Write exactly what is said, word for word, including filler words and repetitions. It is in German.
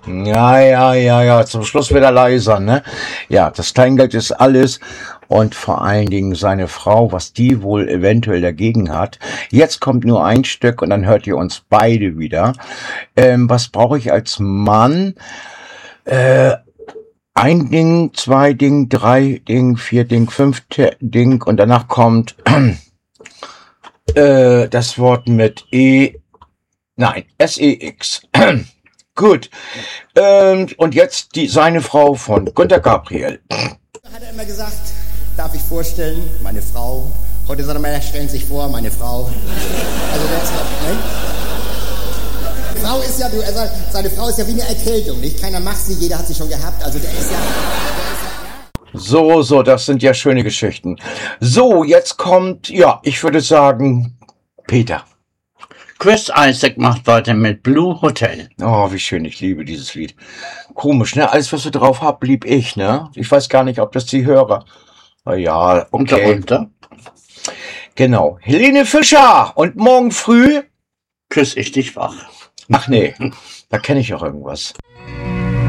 Ja, ja, ja, ja, zum Schluss wieder leiser, ne? Ja, das Kleingeld ist alles und vor allen Dingen seine Frau, was die wohl eventuell dagegen hat. Jetzt kommt nur ein Stück und dann hört ihr uns beide wieder. Ähm, was brauche ich als Mann? Äh, ein Ding, zwei Ding, drei Ding, vier Ding, fünf Ding und danach kommt äh, das Wort mit E, nein, S E X. Gut. Ähm, und jetzt die seine Frau von Günter Gabriel. Hat er immer gesagt, darf ich vorstellen, meine Frau. Heute sagt er mal, stellen Sie sich vor, meine Frau. Also der ist noch, ne? Frau ist ja, du, also seine Frau ist ja wie eine Erkältung, nicht? Keiner macht sie, jeder hat sie schon gehabt. Also der ist ja... Der ist ja, ja. So, so, das sind ja schöne Geschichten. So, jetzt kommt, ja, ich würde sagen, Peter. Chris Isaak macht weiter mit Blue Hotel. Oh, wie schön, ich liebe dieses Lied. Komisch, ne? Alles, was du drauf habt, lieb ich, ne? Ich weiß gar nicht, ob das die Hörer... Na ja, okay. Und darunter? Genau. Helene Fischer und morgen früh... Küss ich dich wach. Ach nee, da kenne ich auch irgendwas.